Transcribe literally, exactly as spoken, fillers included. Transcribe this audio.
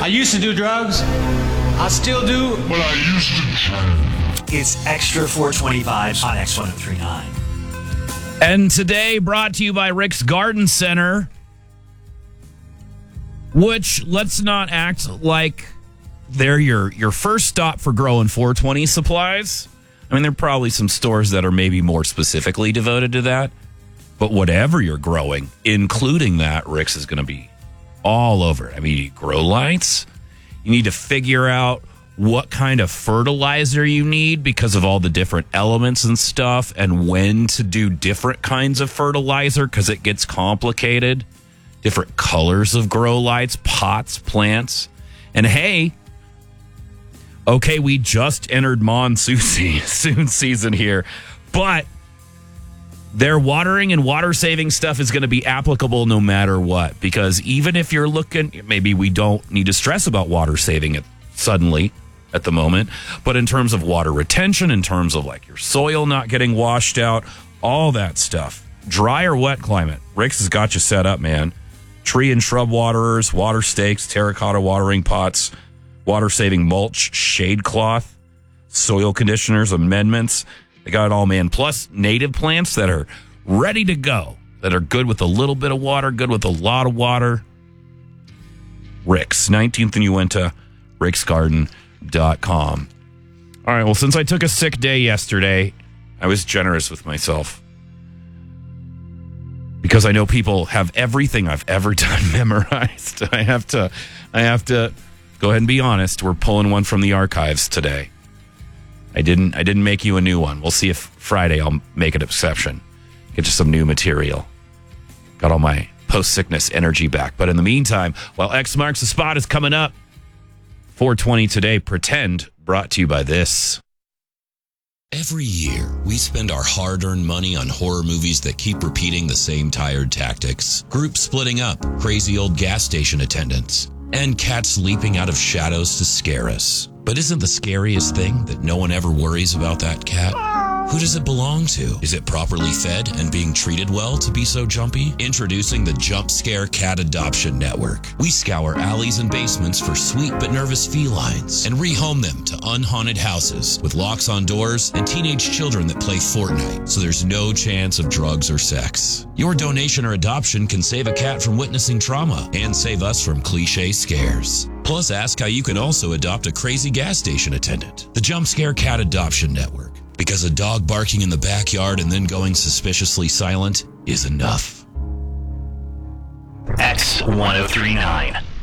I used to do drugs. I still do. But I used to try. It's Extra four twenty vibes on X ten thirty-nine. And today brought to you by Rick's Garden Center, which, let's not act like they're your, your first stop for growing four twenty supplies. I mean, there are probably some stores that are maybe more specifically devoted to that. But whatever you're growing, including that, Rick's is going to be all over it. I mean, you need grow lights. You need to figure out what kind of fertilizer you need because of all the different elements and stuff, and when to do different kinds of fertilizer because it gets complicated. Different colors of grow lights, pots, plants. And hey, okay, we just entered monsoon season here, but their watering and water saving stuff is going to be applicable no matter what, because even if you're looking, maybe we don't need to stress about water saving it suddenly at the moment, but in terms of water retention, in terms of like your soil not getting washed out, all that stuff, dry or wet climate, Rick's has got you set up, man. Tree and shrub waterers, water stakes, terracotta watering pots, water saving mulch, shade cloth, soil conditioners, amendments. They got it all, man. Plus native plants that are ready to go, that are good with a little bit of water, good with a lot of water. Rick's, nineteenth and Uinta, ricks garden dot com. All right, well, since I took a sick day yesterday, I was generous with myself, because I know people have everything I've ever done memorized. I have to, I have to go ahead and be honest. We're pulling one from the archives today. I didn't, I didn't make you a new one. We'll see if Friday I'll make an exception. Get you some new material. Got all my post-sickness energy back. But in the meantime, while X marks the spot is coming up, four twenty today, Pretend, brought to you by this. Every year, we spend our hard-earned money on horror movies that keep repeating the same tired tactics. Groups splitting up, crazy old gas station attendants, and cats leaping out of shadows to scare us. But isn't the scariest thing that no one ever worries about that cat? Who does it belong to? Is it properly fed and being treated well to be so jumpy? Introducing the Jump Scare Cat Adoption Network. We scour alleys and basements for sweet but nervous felines and rehome them to unhaunted houses with locks on doors and teenage children that play Fortnite, so there's no chance of drugs or sex. Your donation or adoption can save a cat from witnessing trauma and save us from cliche scares. Plus, ask how you can also adopt a crazy gas station attendant. The Jump Scare Cat Adoption Network. Because a dog barking in the backyard and then going suspiciously silent is enough. X ten thirty-nine.